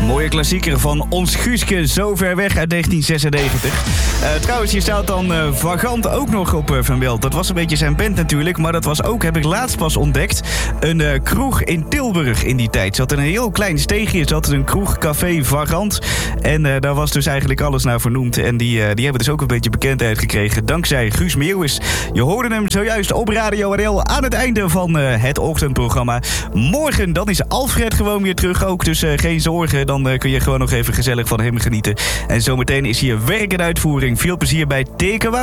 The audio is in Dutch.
Mooie klassieker van Ons Guuske, Zo Ver Weg uit 1996. Trouwens, hier staat dan Vagant ook nog op Van Belt. Dat was een beetje zijn band natuurlijk, maar dat was ook, heb ik laatst pas ontdekt, een kroeg in Tilburg in die tijd. Ze had een heel klein steegje, ze had een kroeg, café Vagant. En daar was dus eigenlijk alles naar vernoemd. En die hebben dus ook een beetje bekendheid gekregen dankzij Guus Meeuwis. Je hoorde hem zojuist op Radio NL aan het einde van het ochtendprogramma. Morgen, dan is Alfred gewoon weer terug ook, dus geen zorgen. Dan kun je gewoon nog even gezellig van hem genieten. En zometeen is hier werk en uitvoering. Veel plezier bij Tekenwoud.